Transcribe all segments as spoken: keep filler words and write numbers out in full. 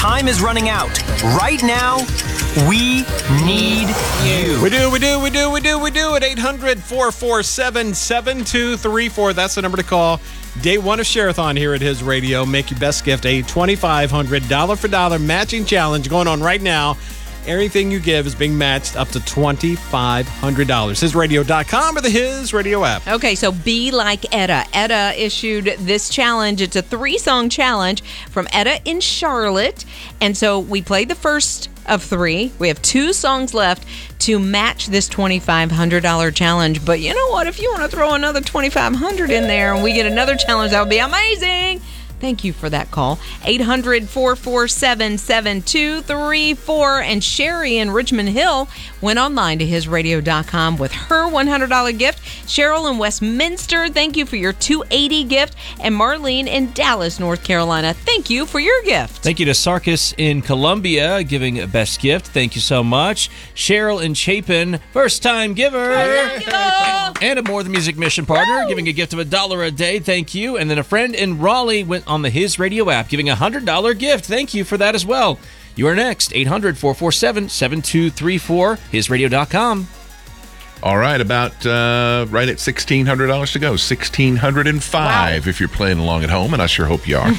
time is running out. Right now, we need you. We do, we do, we do, we do, we do. At eight hundred, four four seven, seven two three four. That's the number to call. Day one of Share-a-thon here at His Radio. Make your best gift a twenty-five hundred dollars dollar for dollar matching challenge going on right now. Everything you give is being matched up to twenty-five hundred dollars. his radio dot com or the His Radio app. Okay, so be like Etta. Etta issued this challenge. It's a three-song challenge from Etta in Charlotte. And so we played the first of three. We have two songs left to match this twenty-five hundred dollars challenge. But you know what? If you want to throw another twenty-five hundred dollars in there and we get another challenge, that would be amazing. Thank you for that call. eight hundred, four four seven, seven two three four. And Sherry in Richmond Hill went online to his radio dot com with her one hundred dollars gift. Cheryl in Westminster, thank you for your two hundred eighty dollars gift. And Marlene in Dallas, North Carolina, thank you for your gift. Thank you to Sarkis in Columbia, giving a best gift. Thank you so much. Cheryl in Chapin, first-time giver. And a More Than Music Mission partner, Woo! Giving a gift of a dollar a day. Thank you. And then a friend in Raleigh went on the His Radio app, giving a one hundred dollars gift. Thank you for that as well. You are next. eight hundred, four four seven, seven two three four. his radio dot com. All right, about uh, right at sixteen hundred dollars to go. one thousand six hundred five wow. If you're playing along at home, and I sure hope you are.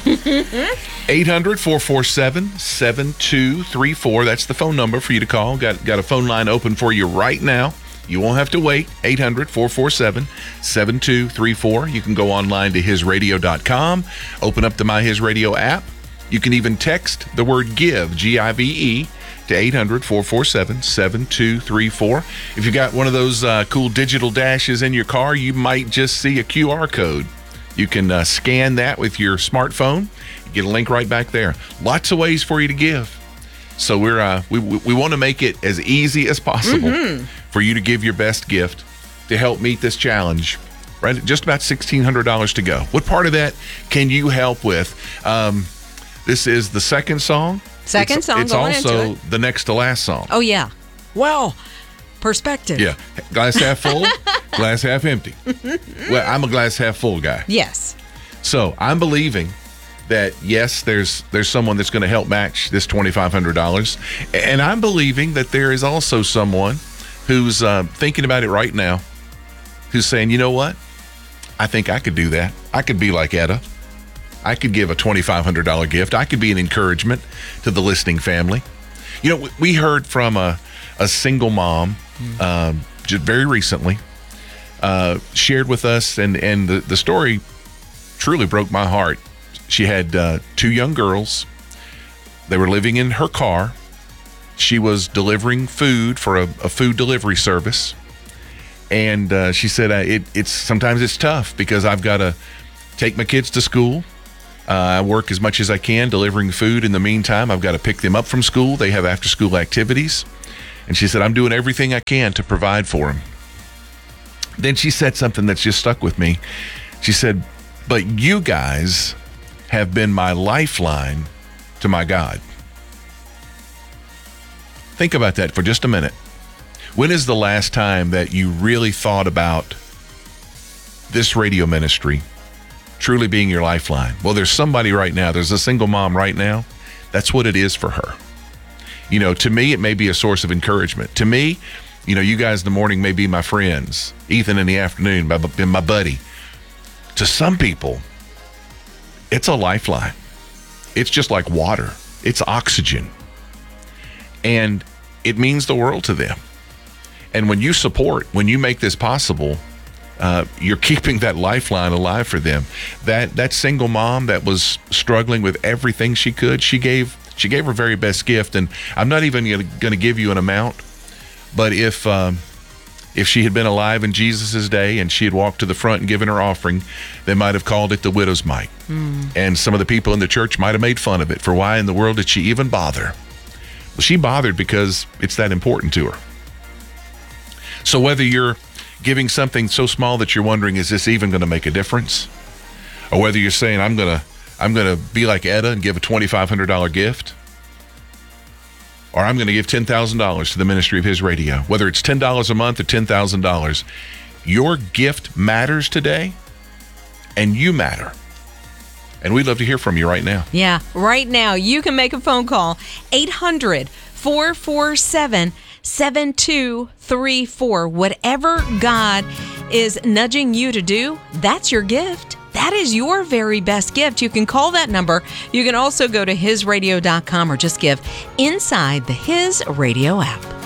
eight hundred, four four seven, seven two three four. That's the phone number for you to call. Got, got a phone line open for you right now. You won't have to wait. eight hundred, four four seven, seven two three four. You can go online to his radio dot com, open up the My His Radio app. You can even text the word GIVE, G I V E, to eight hundred, four four seven, seven two three four. If you got one of those uh, cool digital dashes in your car, you might just see a Q R code. You can uh, scan that with your smartphone. You get a link right back there. Lots of ways for you to give. So we're uh, we we want to make it as easy as possible mm-hmm. for you to give your best gift to help meet this challenge. Right, at just about sixteen hundred dollars to go. What part of that can you help with? Um, this is the second song. Second it's, song. It's going also into it. the next to last song. Oh yeah. Well, perspective. Yeah, glass half full, glass half empty. Well, I'm a glass half full guy. Yes. So I'm believing that yes, there's there's someone that's going to help match this twenty-five hundred dollars, and I'm believing that there is also someone who's uh, thinking about it right now, who's saying, you know what, I think I could do that. I could be like Etta. I could give a twenty-five hundred dollars gift. I could be an encouragement to the listening family. You know, we heard from a a single mom mm. um, just very recently, uh, shared with us, and and the the story truly broke my heart. She had uh, two young girls. They were living in her car. She was delivering food for a, a food delivery service. And uh, she said, uh, it, it's sometimes it's tough because I've got to take my kids to school. Uh, I work as much as I can delivering food. In the meantime, I've got to pick them up from school. They have after-school activities. And she said, I'm doing everything I can to provide for them. Then she said something that's just stuck with me. She said, but you guys have been my lifeline to my God. Think about that for just a minute. When is the last time that you really thought about this radio ministry truly being your lifeline? Well, there's somebody right now. There's a single mom right now. That's what it is for her. You know, to me, it may be a source of encouragement. To me, you know, you guys in the morning may be my friends. Ethan in the afternoon, my, my buddy. To some people, it's a lifeline. It's just like water. It's oxygen. And it means the world to them. And when you support, when you make this possible, uh, you're keeping that lifeline alive for them. That that single mom that was struggling with everything she could, she gave she gave her very best gift. And I'm not even going to give you an amount, but if um, if she had been alive in Jesus' day and she had walked to the front and given her offering, they might have called it the widow's mite. Mm. And some of the people in the church might have made fun of it for why in the world did she even bother? Well, she bothered because it's that important to her. So whether you're giving something so small that you're wondering, is this even going to make a difference? Or whether you're saying, I'm going to I'm going to be like Etta and give a twenty-five hundred dollars gift. Or I'm going to give ten thousand dollars to the ministry of His Radio. Whether it's ten dollars a month or ten thousand dollars, your gift matters today, and you matter. And we'd love to hear from you right now. Yeah, right now you can make a phone call. eight hundred, four four seven, seven two three four. Whatever God is nudging you to do, that's your gift. That is your very best gift. You can call that number. You can also go to his radio dot com or just give inside the His Radio app.